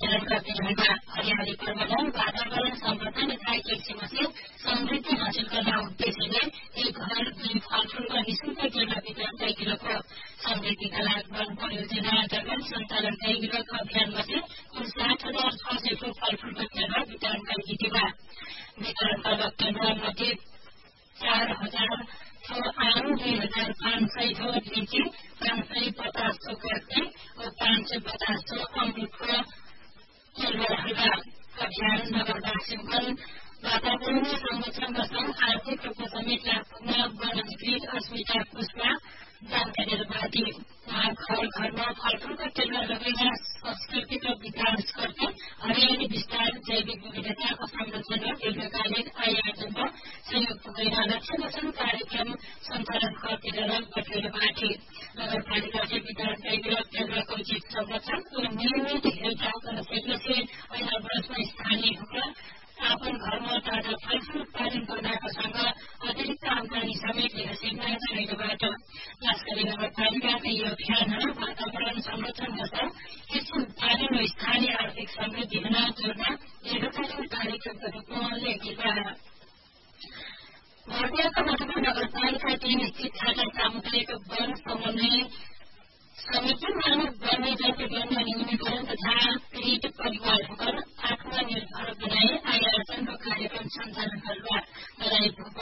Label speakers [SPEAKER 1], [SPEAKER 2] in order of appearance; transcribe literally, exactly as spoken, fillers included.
[SPEAKER 1] वितरण गर्दै रहेका हरियाली प्रबन्धन वातावरण संवर्धन तथा कृषिसहित समृद्धि हासिल गर्न उद्देश्यले एक घर दुई फलफूलको निःशुल्क केन्द्र वितरण दैगिलोको समृद्धिका लागि वन परियोजना अन्तर्गत सञ्चालन दैगिलोक अभियानपछि कुल सात हजार छ सयको फलफूलको केन्द्र वितरण गरेकी थिए। वितरण गर्दा केन्द्रमध्ये चार हजार छो आम दुई हजार पाँच सय छो लिची पाँच सय पचास छो कर्ती और पाँच सय पचास छो अमृतको केन्द्र रहेका अभियान नगरवासीको वातावरणीय संरक्षणका संग आर्थिक रूपमा समेत लाभ पुग्न वन अधिकृत अस्मिता पुष्पा जानकारी दिनुभएको थियो। उहाँ घर घरमा फलफूलको केन्द्र लगाएर संस्कृतिको विकास गर्दै हरियाली विस्तार जैविक विविधता संरक्षण र दीर्घकालीन आयोजन र सहयोग पुगेर लक्ष्य कार्यक्रम सञ्चालन गर्दै बटुलेर भएको थियो। नगरपालिकाले वितरण दैगिलोक केन्द्रको उचित संरक्षण र नियमित हेरचाह गर्न सक्नेछन्। ऐना वर्षमा स्थानीयहरूका आफ्नो घरमा ताजा फलफूल उत्पादन गर्नका सँग अतिरिक्त आमदानी समेत लिन सक्ने रहेकोबाट खासगरी नगरपालिकाका यो अभियानहरू वातावरण संरक्षण जस्ता कृषि उत्पादन र स्थानीय आर्थिक समृद्धि हुन जोड्न दीर्घकालीन कार्यक्रमको रूपमा लेखिएको भोटियाको मधुपुर नगरपालिका तीन स्थित छाटा सामुदायिक वन समन्वय समिति मानव वन्यजन्तु वन न्यूनीकरण तथा पीड़ित परिवारहरू आत्मनिर्भर बनाई आय आर्जनको कार्यक्रम सञ्चालन गर्नुभयो। तराई